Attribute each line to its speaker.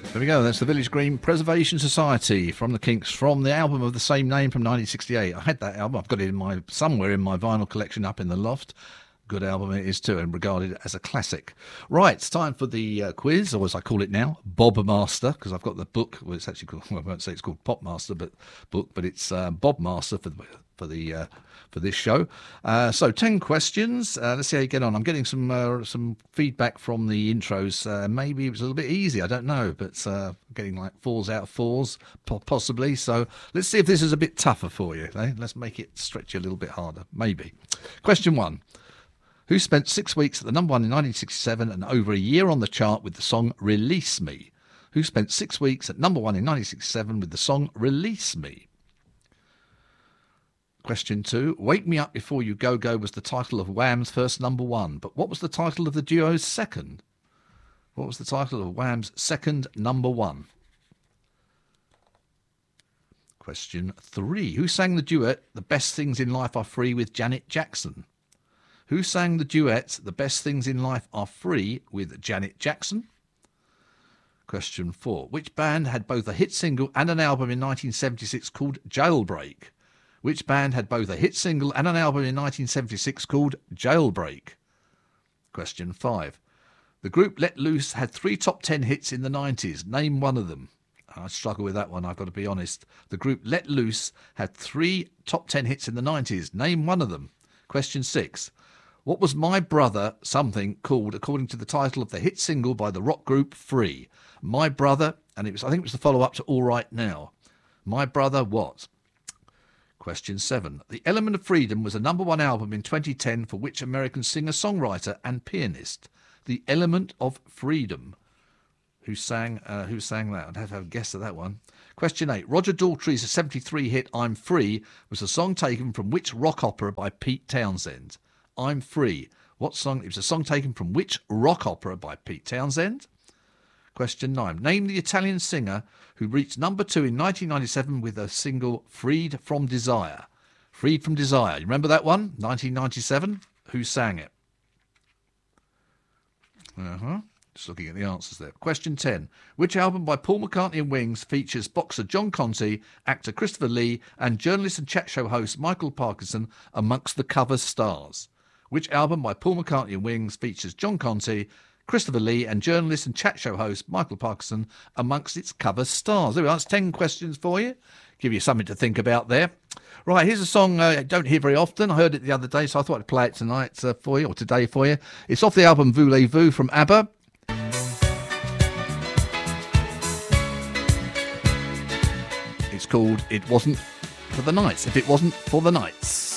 Speaker 1: There we go, that's the Village Green Preservation Society from the Kinks, from the album of the same name from 1968. I had that album, I've got it somewhere in my vinyl collection up in the loft. Good album it is too, and regarded as a classic. Right, it's time for the quiz, or as I call it now, Bob Master, because I've got the book. Well, it's actually called, well, I won't say it's called Pop Master, but it's Bob Master for this show. So 10 questions. Let's see how you get on. I'm getting some feedback from the intros. Maybe it was a little bit easy. I don't know, but getting like 4s out of 4s, possibly. So let's see if this is a bit tougher for you. Eh? Let's make it stretch you a little bit harder. Maybe. Question 1. Who spent 6 weeks at the number 1 in 1967 and over a year on the chart with the song Release Me? Who spent 6 weeks at number 1 in 1967 with the song Release Me? Question 2. Wake Me Up Before You Go Go was the title of Wham's first number 1, but what was the title of the duo's second? What was the title of Wham's second number 1? Question 3. Who sang the duet The Best Things in Life Are Free with Janet Jackson? Who sang the duet The Best Things in Life Are Free with Janet Jackson? Question 4. Which band had both a hit single and an album in 1976 called Jailbreak? Which band had both a hit single and an album in 1976 called Jailbreak? Question 5. The group Let Loose had 3 top 10 hits in the 90s. Name one of them. I struggle with that one, I've got to be honest. The group Let Loose had 3 top 10 hits in the 90s. Name one of them. Question 6. What was My Brother Something called according to the title of the hit single by the rock group Free? My Brother, and I think it was the follow-up to All Right Now. My Brother what? Question 7. The Element of Freedom was a number 1 album in 2010 for which American singer-songwriter and pianist? The Element of Freedom. Who sang that? I'd have to have a guess at that one. Question 8. Roger Daltrey's 73 hit I'm Free was a song taken from which rock opera by Pete Townsend? I'm Free. What song? It was a song taken from which rock opera by Pete Townsend? Question 9. Name the Italian singer who reached number 2 in 1997 with a single Freed from Desire. Freed from Desire. You remember that one? 1997? Who sang it? Just looking at the answers there. Question 10. Which album by Paul McCartney and Wings features boxer John Conte, actor Christopher Lee, and journalist and chat show host Michael Parkinson amongst the cover stars? Which album by Paul McCartney and Wings features John Conte, Christopher Lee, and journalist and chat show host Michael Parkinson amongst its cover stars? There we are. That's 10 questions for you. Give you something to think about there. Right, here's a song I don't hear very often. I heard it the other day, so I thought I'd play it tonight for you, or today for you. It's off the album Voulez-Vous from ABBA. It's called It Wasn't for the Nights, If It Wasn't for the Nights.